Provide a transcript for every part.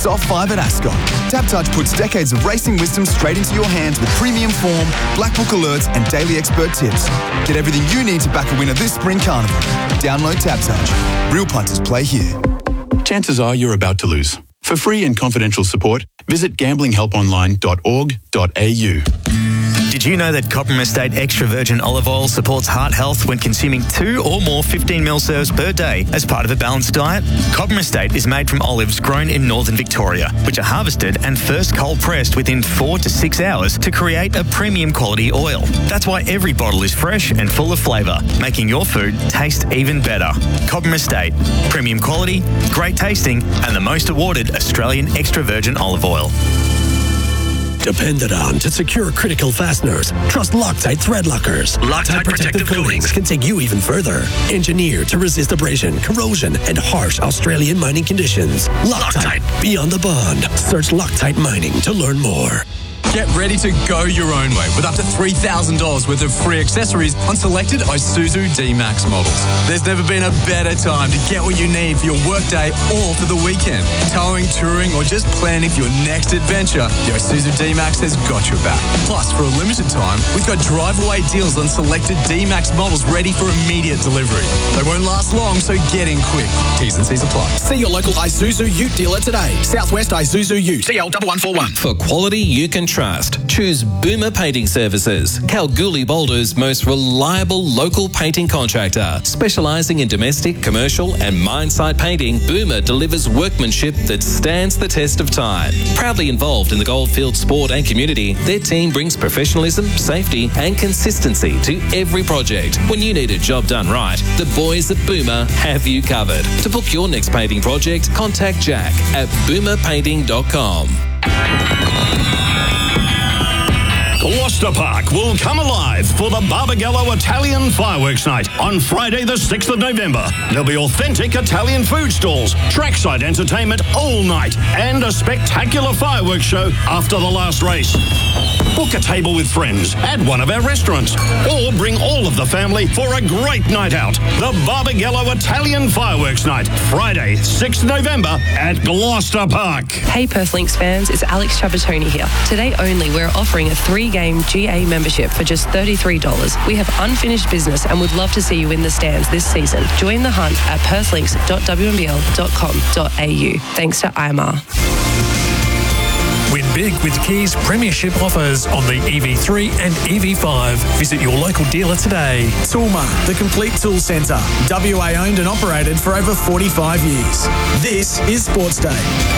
soft vibe at Ascot. TapTouch puts decades of racing wisdom straight into your hands with premium form, black book alerts and daily expert tips. Get everything you need to back a winner this spring carnival. Download TapTouch. Real punters play here. Chances are you're about to lose. For free and confidential support, visit gamblinghelponline.org.au. Did you know that Cobram Estate Extra Virgin Olive Oil supports heart health when consuming 2 or more 15ml serves per day as part of a balanced diet? Cobram Estate is made from olives grown in northern Victoria, which are harvested and first cold pressed within 4 to 6 hours to create a premium quality oil. That's why every bottle is fresh and full of flavour, making your food taste even better. Cobram Estate, premium quality, great tasting, and the most awarded Australian extra virgin olive oil. Depended on to secure critical fasteners, trust Loctite thread lockers. Loctite protective coatings can take you even further. Engineered to resist abrasion, corrosion, and harsh Australian mining conditions. Loctite, beyond the bond. Search Loctite Mining to learn more. Get ready to go your own way with up to $3,000 worth of free accessories on selected Isuzu D-Max models. There's never been a better time to get what you need for your workday or for the weekend. Towing, touring, or just planning for your next adventure, the Isuzu D-Max has got your back. Plus, for a limited time, we've got drive-away deals on selected D-Max models ready for immediate delivery. They won't last long, so get in quick. T's and C's apply. See your local Isuzu Ute dealer today. Southwest Isuzu Ute. CL1141. For quality you can trust, choose Boomer Painting Services, Kalgoorlie Boulder's most reliable local painting contractor. Specialising in domestic, commercial and mine site painting, Boomer delivers workmanship that stands the test of time. Proudly involved in the Goldfield sport and community, their team brings professionalism, safety and consistency to every project. When you need a job done right, the boys at Boomer have you covered. To book your next painting project, contact Jack at boomerpainting.com. Gloucester Park will come alive for the Barbagallo Italian Fireworks Night on Friday the 6th of November. There'll be authentic Italian food stalls, trackside entertainment all night, and a spectacular fireworks show after the last race. Book a table with friends at one of our restaurants, or bring all of the family for a great night out. The Barbagallo Italian Fireworks Night, Friday, 6th November at Gloucester Park. Hey Perth Lynx fans, it's Alex Trapattoni here. Today only, we're offering a 3-game GA membership for just $33. We have unfinished business and would love to see you in the stands this season. Join the hunt at perthlinks.wnbl.com.au. Thanks to IMAR. Win big with Kia's premiership offers on the EV3 and EV5. Visit your local dealer today. Toolmart, the complete tool centre. WA owned and operated for over 45 years. This is Sports Day.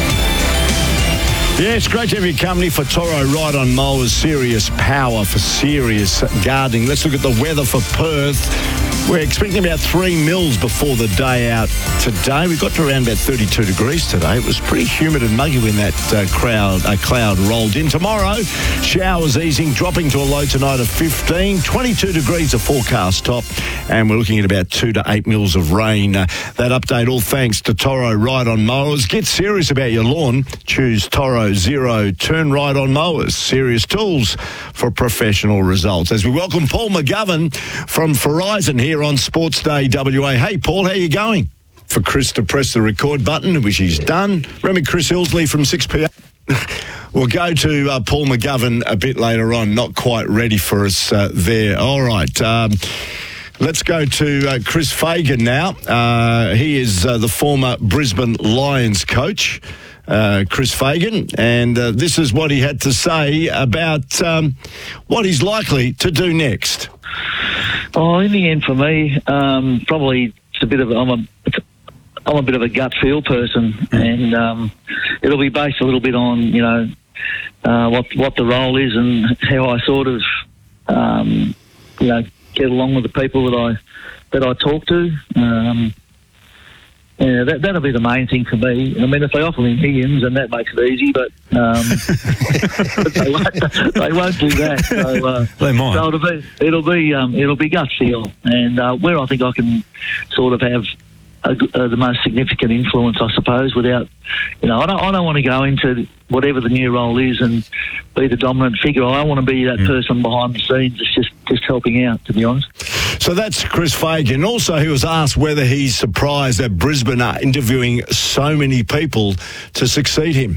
Yeah, it's great to have your company for Toro Ride on Mowers. Serious power for serious gardening. Let's look at the weather for Perth. We're expecting about 3 mils before the day out today. We got to around about 32 degrees today. It was pretty humid and muggy when that cloud rolled in. Tomorrow, showers easing, dropping to a low tonight of 15. 22 degrees a forecast top, and we're looking at about 2 to 8 mils of rain. That update all thanks to Toro Ride on Mowers. Get serious about your lawn. Choose Toro Zero Turn Ride on Mowers. Serious tools for professional results. As we welcome Paul McGovern from Verizon here on Sports Day WA. Hey, Paul, how you going? For Chris to press the record button, which he's done. Remember Chris Ilsley from 6pm? We'll go to Paul McGovern a bit later on. Not quite ready for us there. All right. Let's go to Chris Fagan now. He is the former Brisbane Lions coach. Chris Fagan, and this is what he had to say about what he's likely to do next. Oh, in the end, for me, probably it's a bit of I'm a bit of a gut feel person, and it'll be based a little bit on what the role is and how I sort of get along with the people that I talk to. Yeah, that'll be the main thing for me. I mean, if they offer me millions, then that makes it easy, but they won't do that. So, they might. So it'll be gut feel, and where I think I can sort of have the most significant influence, I suppose, without, I don't want to go into whatever the new role is and be the dominant figure. I want to be that person behind the scenes that's just helping out, to be honest. So that's Chris Fagan. Also, he was asked whether he's surprised that Brisbane are interviewing so many people to succeed him.